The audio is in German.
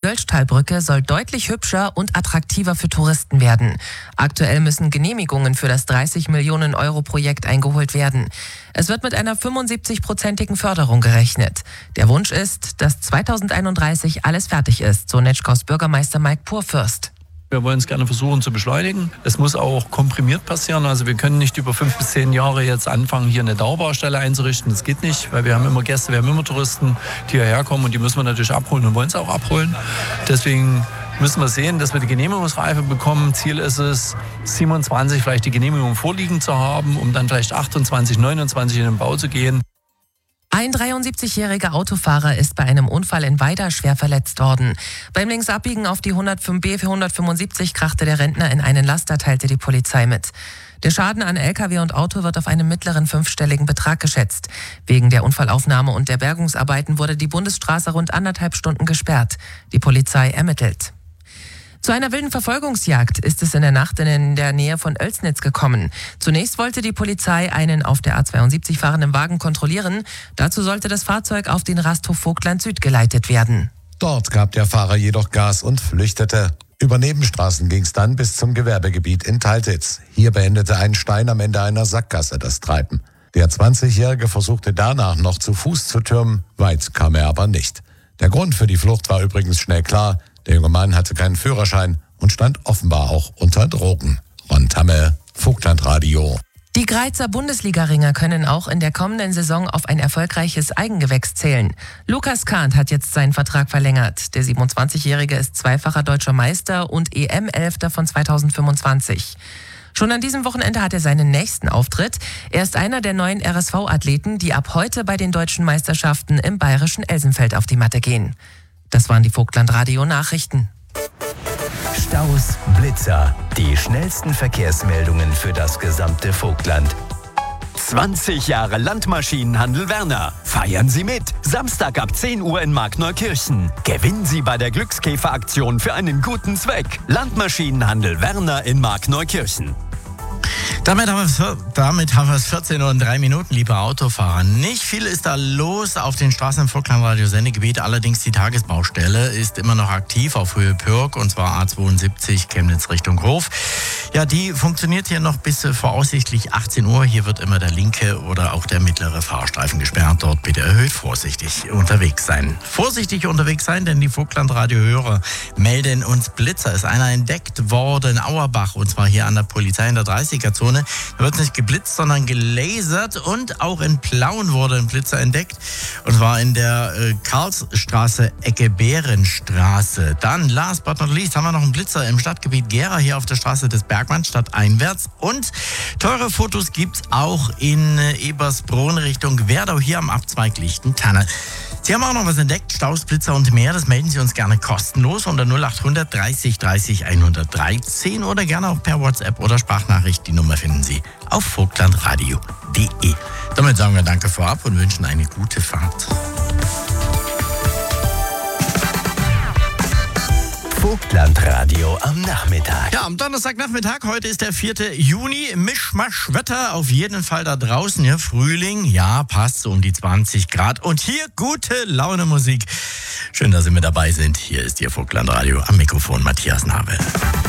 Wölschtalbrücke soll deutlich hübscher und attraktiver für Touristen werden. Aktuell müssen Genehmigungen für das 30 Millionen Euro Projekt eingeholt werden. Es wird mit einer 75-prozentigen Förderung gerechnet. Der Wunsch ist, dass 2031 alles fertig ist, so Netschkows Bürgermeister Mike Purfürst. Wir wollen es gerne versuchen zu beschleunigen. Es muss auch komprimiert passieren. Also wir können nicht über 5 bis 10 Jahre jetzt anfangen, hier eine Dauerbaustelle einzurichten. Das geht nicht, weil wir haben immer Gäste, wir haben immer Touristen, die hierher kommen und die müssen wir natürlich abholen und wollen es auch abholen. Deswegen müssen wir sehen, dass wir die Genehmigungsreife bekommen. Ziel ist es, 27 vielleicht die Genehmigung vorliegen zu haben, um dann vielleicht 28, 29 in den Bau zu gehen. Ein 73-jähriger Autofahrer ist bei einem Unfall in Weida schwer verletzt worden. Beim Linksabbiegen auf die 105B 175 krachte der Rentner in einen Laster, teilte die Polizei mit. Der Schaden an LKW und Auto wird auf einen mittleren 5-stelligen Betrag geschätzt. Wegen der Unfallaufnahme und der Bergungsarbeiten wurde die Bundesstraße rund 1,5 Stunden gesperrt. Die Polizei ermittelt. Zu einer wilden Verfolgungsjagd ist es in der Nacht in der Nähe von Oelsnitz gekommen. Zunächst wollte die Polizei einen auf der A72 fahrenden Wagen kontrollieren. Dazu sollte das Fahrzeug auf den Rasthof Vogtland Süd geleitet werden. Dort gab der Fahrer jedoch Gas und flüchtete. Über Nebenstraßen ging es dann bis zum Gewerbegebiet in Teiltitz. Hier beendete ein Stein am Ende einer Sackgasse das Treiben. Der 20-Jährige versuchte danach noch zu Fuß zu türmen, weit kam er aber nicht. Der Grund für die Flucht war übrigens schnell klar. Der junge Mann hatte keinen Führerschein und stand offenbar auch unter Drogen. Ron Tamme, Vogtlandradio. Die Greizer Bundesliga-Ringer können auch in der kommenden Saison auf ein erfolgreiches Eigengewächs zählen. Lukas Kahnt hat jetzt seinen Vertrag verlängert. Der 27-Jährige ist zweifacher deutscher Meister und EM-Elfter von 2025. Schon an diesem Wochenende hat er seinen nächsten Auftritt. Er ist einer der neuen RSV-Athleten, die ab heute bei den deutschen Meisterschaften im bayerischen Elsenfeld auf die Matte gehen. Das waren die Vogtlandradio-Nachrichten. Staus, Blitzer, die schnellsten Verkehrsmeldungen für das gesamte Vogtland. 20 Jahre Landmaschinenhandel Werner. Feiern Sie mit. Samstag ab 10 Uhr in Markneukirchen. Gewinnen Sie bei der Glückskäferaktion für einen guten Zweck. Landmaschinenhandel Werner in Markneukirchen. Damit haben wir es 14 Uhr und 3 Minuten, liebe Autofahrer. Nicht viel ist da los auf den Straßen im Vogtlandradio-Sendegebiet. Allerdings die Tagesbaustelle ist immer noch aktiv auf Höhe Pürg, und zwar A72 Chemnitz Richtung Hof. Ja, die funktioniert hier noch bis voraussichtlich 18 Uhr. Hier wird immer der linke oder auch der mittlere Fahrstreifen gesperrt. Dort bitte erhöht vorsichtig unterwegs sein. Vorsichtig unterwegs sein, denn die Vogtlandradio-Hörer melden uns Blitzer. Ist einer entdeckt worden in Auerbach, und zwar hier an der Polizei in der 30er-Zone. Da wird nicht geblitzt, sondern gelasert, und auch in Plauen wurde ein Blitzer entdeckt, und zwar in der Karlsstraße, Ecke Bärenstraße. Dann, last but not least, haben wir noch einen Blitzer im Stadtgebiet Gera, hier auf der Straße des Bergmanns, stadteinwärts. Und teure Fotos gibt's auch in Ebersbrunn Richtung Werdau, hier am Abzweig Lichtentanne. Sie haben auch noch was entdeckt, Staus, Blitzer und mehr. Das melden Sie uns gerne kostenlos unter 0800 30 30 113 oder gerne auch per WhatsApp oder Sprachnachricht. Die Nummer finden Sie auf vogtlandradio.de. Damit sagen wir Danke vorab und wünschen eine gute Fahrt. Vogtlandradio am Nachmittag. Ja, am Donnerstagnachmittag, heute ist der 4. Juni, Mischmasch-Wetter auf jeden Fall da draußen. Ja, Frühling, ja, passt so um die 20 Grad. Und hier gute Laune Musik. Schön, dass Sie mit dabei sind. Hier ist Ihr Vogtlandradio, am Mikrofon Matthias Nabel.